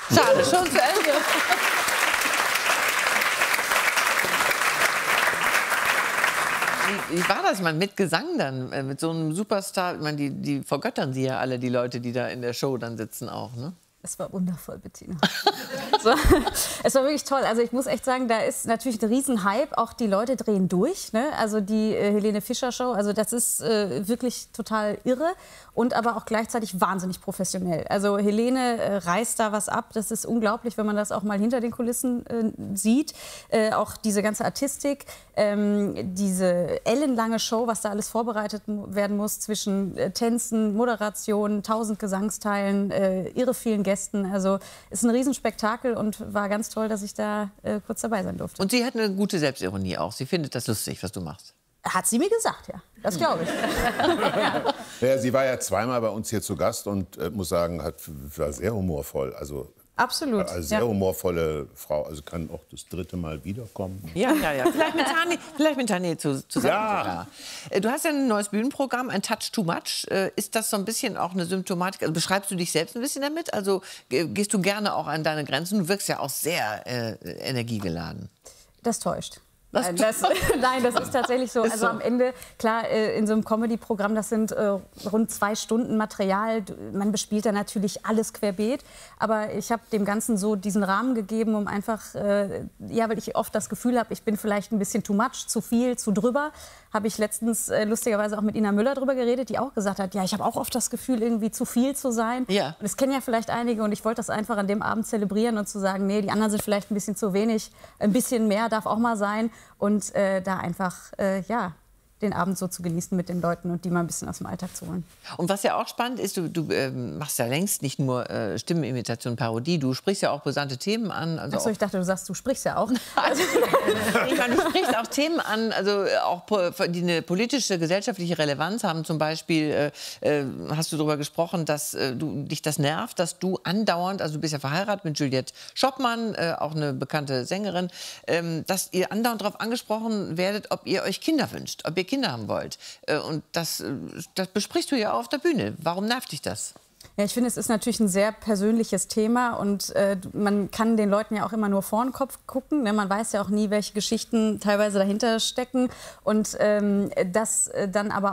Schade, schon zu Ende. Wie war das mal mit Gesang dann, mit so einem Superstar? Ich meine, die vergöttern sie ja alle, die Leute, die da in der Show dann sitzen auch, ne? Es war wundervoll, Bettina. So, es war wirklich toll. Also ich muss echt sagen, da ist natürlich ein Riesenhype. Auch die Leute drehen durch, ne? Also die Helene Fischer Show, also das ist wirklich total irre und aber auch gleichzeitig wahnsinnig professionell. Also Helene reißt da was ab. Das ist unglaublich, wenn man das auch mal hinter den Kulissen sieht. Auch diese ganze Artistik, diese ellenlange Show, was da alles vorbereitet werden muss zwischen Tänzen, Moderation, 1000 Gesangsteilen, irre vielen Gästen. Also ist ein Riesenspektakel und war ganz toll, dass ich da kurz dabei sein durfte. Und sie hat eine gute Selbstironie auch. Sie findet das lustig, was du machst. Hat sie mir gesagt, ja. Das glaube ich. Ja, sie war ja zweimal bei uns hier zu Gast und muss sagen, war sehr humorvoll. Also absolut. Eine sehr humorvolle Frau. Also kann auch das 3. Mal wiederkommen. Ja. Vielleicht mit Tani zusammen. Ja. Du hast ja ein neues Bühnenprogramm, ein Touch Too Much. Ist das so ein bisschen auch eine Symptomatik? Also beschreibst du dich selbst ein bisschen damit? Also gehst du gerne auch an deine Grenzen? Du wirkst ja auch sehr energiegeladen. Das täuscht. Nein, das ist tatsächlich so. Also am Ende, klar, in so einem Comedy-Programm, das sind rund 2 Stunden Material. Man bespielt da natürlich alles querbeet. Aber ich habe dem Ganzen so diesen Rahmen gegeben, um einfach, ja, weil ich oft das Gefühl habe, ich bin vielleicht ein bisschen too much, zu viel, zu drüber. Habe ich letztens lustigerweise auch mit Ina Müller drüber geredet, die auch gesagt hat, ja, ich habe auch oft das Gefühl, irgendwie zu viel zu sein. Ja. Und das kennen ja vielleicht einige und ich wollte das einfach an dem Abend zelebrieren und zu sagen, nee, die anderen sind vielleicht ein bisschen zu wenig, ein bisschen mehr darf auch mal sein. Und da einfach, ja, den Abend so zu genießen mit den Leuten und die mal ein bisschen aus dem Alltag zu holen. Und was ja auch spannend ist, du machst ja längst nicht nur Stimmenimitation, Parodie, du sprichst ja auch brisante Themen an. Also achso, ich dachte, du sagst, du sprichst ja auch. Also, ich meine, du sprichst auch Themen an, also auch die eine politische, gesellschaftliche Relevanz haben. Zum Beispiel hast du darüber gesprochen, dass dich das nervt, dass du andauernd, also du bist ja verheiratet mit Juliette Schoppmann, auch eine bekannte Sängerin, dass ihr andauernd darauf angesprochen werdet, ob ihr euch Kinder wünscht, ob ihr Kinder haben wollt. Und das besprichst du ja auch auf der Bühne. Warum nervt dich das? Ja, ich finde, es ist natürlich ein sehr persönliches Thema und man kann den Leuten ja auch immer nur vor den Kopf gucken. Ne? Man weiß ja auch nie, welche Geschichten teilweise dahinter stecken und das dann aber